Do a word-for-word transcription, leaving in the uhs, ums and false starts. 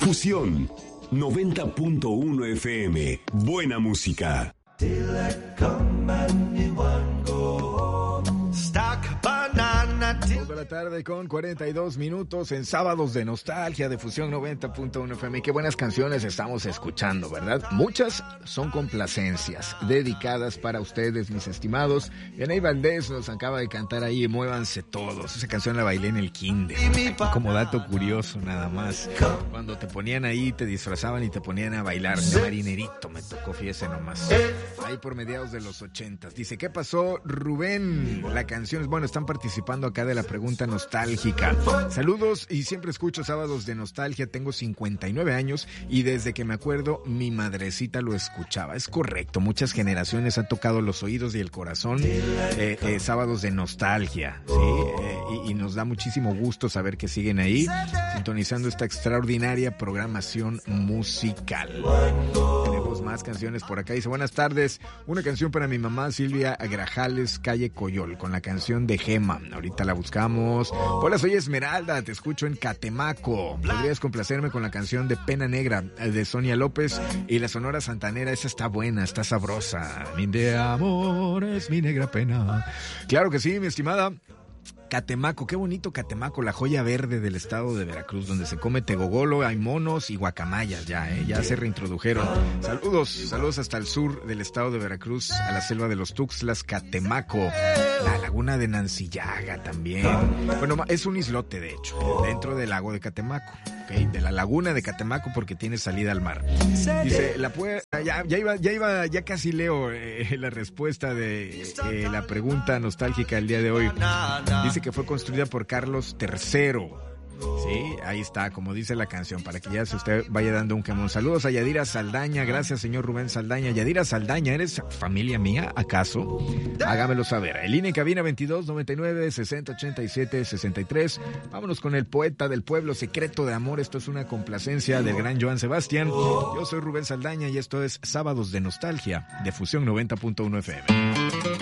Fusión noventa punto uno F M. Buena música. Till I come and me one go home. Stack banana till... dos de la tarde con cuarenta y dos minutos en Sábados de Nostalgia de Fusión noventa punto uno F M. Qué buenas canciones estamos escuchando, ¿verdad? Muchas son complacencias dedicadas para ustedes, mis estimados. Yaney Valdés nos acaba de cantar ahí Muévanse Todos. Esa canción la bailé en el kinder. Como dato curioso nada más. Cuando te ponían ahí, te disfrazaban y te ponían a bailar. De marinerito me tocó, fíjese nomás. Ahí por mediados de los ochentas. Dice, ¿qué pasó, Rubén? La canción es, bueno, están participando acá de la pregunta nostálgica. Saludos y siempre escucho Sábados de Nostalgia. Tengo cincuenta y nueve años y desde que me acuerdo mi madrecita lo escuchaba. Es correcto, muchas generaciones han tocado los oídos y el corazón eh, eh, Sábados de Nostalgia, ¿sí? Eh, y, y nos da muchísimo gusto saber que siguen ahí sintonizando esta extraordinaria programación musical. Tenemos más canciones por acá. Dice, buenas tardes, una canción para mi mamá Silvia Grajales, calle Coyol, con la canción de Gema. Ahorita la buscamos. Hola, soy Esmeralda, te escucho en Catemaco. ¿Podrías complacerme con la canción de Pena Negra de Sonia López y la Sonora Santanera? Esa está buena, está sabrosa. Mi de amor es mi negra pena. Claro que sí, mi estimada. Catemaco, qué bonito Catemaco, la joya verde del estado de Veracruz, donde se come tegogolo, hay monos y guacamayas ya, ¿eh? Ya se reintrodujeron. Saludos, saludos hasta el sur del estado de Veracruz, a la selva de los Tuxtlas, Catemaco, la laguna de Nancillaga también. Bueno, es un islote de hecho, dentro del lago de Catemaco, ¿okay? De la laguna de Catemaco porque tiene salida al mar. Dice, la puede, ya, ya iba, ya iba, ya casi leo eh, la respuesta de eh, la pregunta nostálgica del día de hoy. Dice que fue construida por Carlos tercero. Sí, ahí está, como dice la canción, para que ya se usted vaya dando un quemón. Saludos a Yadira Saldaña, gracias señor Rubén Saldaña. Yadira Saldaña, ¿eres familia mía, acaso? Hágamelo saber. El línea en cabina veintidós noventa y nueve sesenta ochenta y siete sesenta y tres. Vámonos con el poeta del pueblo, Secreto de Amor. Esto es una complacencia del gran Joan Sebastián. Yo soy Rubén Saldaña y esto es Sábados de Nostalgia de Fusión noventa punto uno F M.